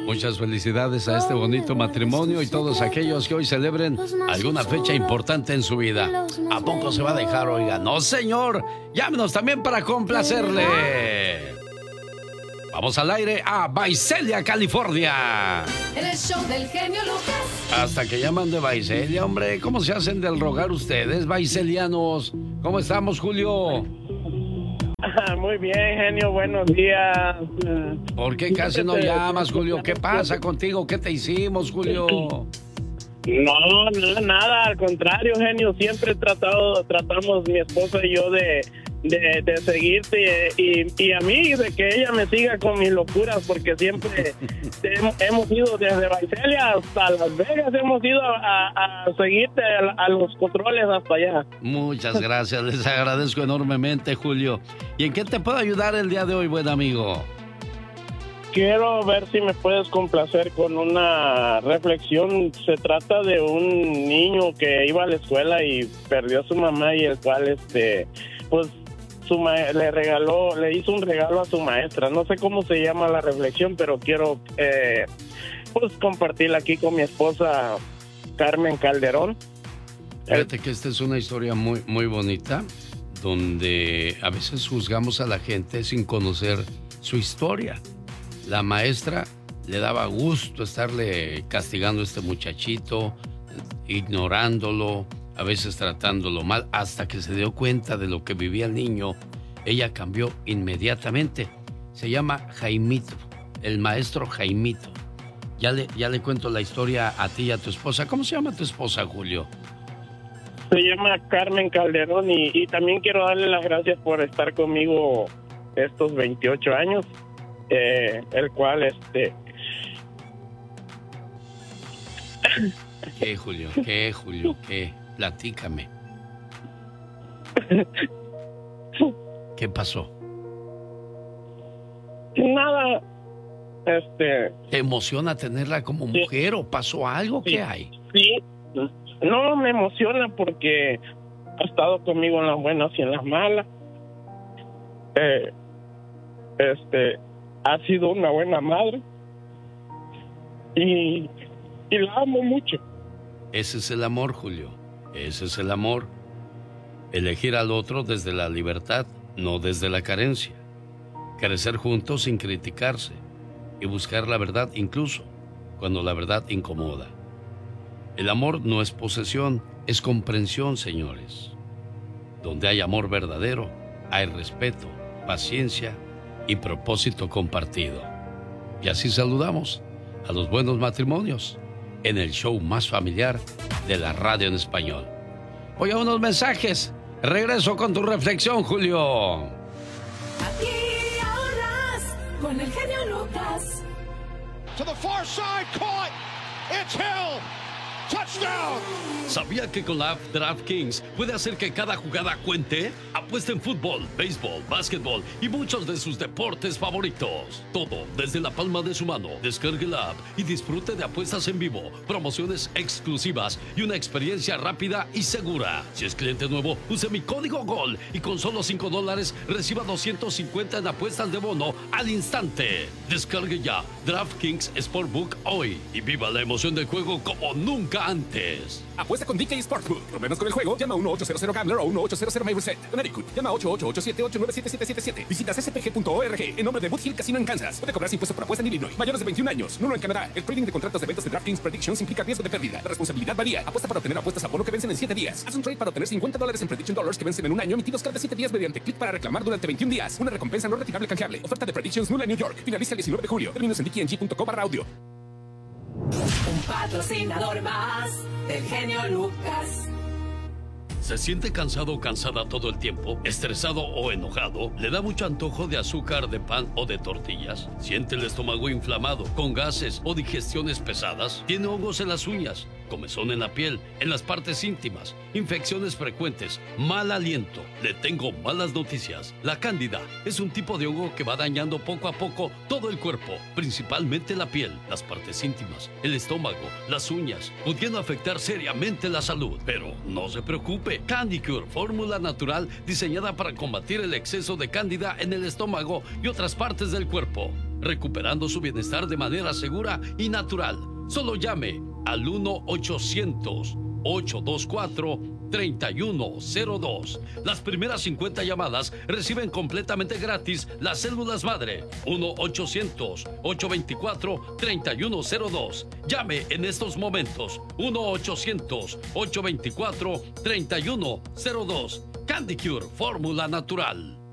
Muchas felicidades a este bonito matrimonio y todos aquellos que hoy celebren alguna fecha importante en su vida. ¿A poco se va a dejar, oiga? No, señor. Llámenos también para complacerle. Vamos al aire a Visalia, California. En el show del genio Lucas. Hasta que llaman de Visalia, hombre. ¿Cómo se hacen del rogar ustedes, vaiselianos? ¿Cómo estamos, Julio? Muy bien, genio, buenos días. ¿Por qué casi no llamas, Julio? ¿Qué pasa contigo? ¿Qué te hicimos, Julio? No, nada, al contrario, genio, siempre tratamos mi esposa y yo de seguirte y a mí de que ella me siga con mis locuras, porque siempre hemos ido desde Visalia hasta Las Vegas, hemos ido a seguirte a los controles hasta allá. Muchas gracias, les agradezco enormemente, Julio. ¿Y en qué te puedo ayudar el día de hoy, buen amigo? Quiero ver si me puedes complacer con una reflexión. Se trata de un niño que iba a la escuela y perdió a su mamá, y el cual pues le hizo un regalo a su maestra. No sé cómo se llama la reflexión, pero quiero pues compartirla aquí con mi esposa Carmen Calderón. Fíjate que esta es una historia muy, muy bonita, donde a veces juzgamos a la gente sin conocer su historia. La maestra le daba gusto estarle castigando a este muchachito, ignorándolo, a veces tratándolo mal, hasta que se dio cuenta de lo que vivía el niño. Ella cambió inmediatamente. Se llama Jaimito, el maestro Jaimito. Ya le cuento la historia a ti y a tu esposa. ¿Cómo se llama tu esposa, Julio? Se llama Carmen Calderón y también quiero darle las gracias por estar conmigo estos 28 años, el cual ¿Qué, Julio? ¿Qué? Platícame. ¿Qué pasó? Nada. ¿Te emociona tenerla como mujer o pasó algo? Sí, ¿qué hay? Sí. No, me emociona porque ha estado conmigo en las buenas y en las malas. Ha sido una buena madre y la amo mucho. Ese es el amor, Julio. Ese es el amor. Elegir al otro desde la libertad, no desde la carencia. Crecer juntos sin criticarse y buscar la verdad incluso cuando la verdad incomoda. El amor no es posesión, es comprensión, señores. Donde hay amor verdadero, hay respeto, paciencia y propósito compartido. Y así saludamos a los buenos matrimonios en el show más familiar de la radio en español. Voy a unos mensajes. Regreso con tu reflexión, Julio. Aquí ahorras con el genio Lucas. To the far side, caught. It's Hill. Touchdown. ¿Sabía que con la app DraftKings puede hacer que cada jugada cuente? Apuesta en fútbol, béisbol, básquetbol y muchos de sus deportes favoritos. Todo desde la palma de su mano. Descargue la app y disfrute de apuestas en vivo, promociones exclusivas y una experiencia rápida y segura. Si es cliente nuevo, use mi código GOL y con solo $5 reciba 250 en apuestas de bono al instante. Descargue ya DraftKings Sportbook hoy y viva la emoción del juego como nunca antes. Apuesta con DK Sportsbook. Problemas con el juego, llama a 1-800-GAMBLER o 1-800-MyReset. Connecticut, llama a 888-878-97777. Visitas spg.org en nombre de Boot Hill Casino en Kansas. Puede cobrarse impuesto por apuesta en Illinois. Mayores de 21 años. Nulo en Canadá. El trading de contratos de ventas de DraftKings Predictions implica riesgo de pérdida. La responsabilidad varía. Apuesta para obtener apuestas a bono que vencen en 7 días. Haz un trade para obtener $50 en Prediction Dollars que vencen en un año, emitidos cada 7 días mediante clic para reclamar durante 21 días. Una recompensa no retirable canjeable. Oferta de Predictions nula en New York. Finaliza el 19 de julio. Términos en dkng.com/audio. Un patrocinador más del genio Lucas. ¿Se siente cansado o cansada todo el tiempo? ¿Estresado o enojado? ¿Le da mucho antojo de azúcar, de pan o de tortillas? ¿Siente el estómago inflamado, con gases o digestiones pesadas? ¿Tiene hongos en las uñas, comezón en la piel, en las partes íntimas, infecciones frecuentes, mal aliento? Le tengo malas noticias. La cándida es un tipo de hongo que va dañando poco a poco todo el cuerpo, principalmente la piel, las partes íntimas, el estómago, las uñas, pudiendo afectar seriamente la salud. Pero no se preocupe. Candy Cure, fórmula natural diseñada para combatir el exceso de cándida en el estómago y otras partes del cuerpo. recuperando su bienestar de manera segura y natural. Solo llame al 1-800-824-3102. Las primeras 50 llamadas reciben completamente gratis las células madre. 1-800-824-3102. Llame en estos momentos. 1-800-824-3102. Candy Cure, fórmula natural.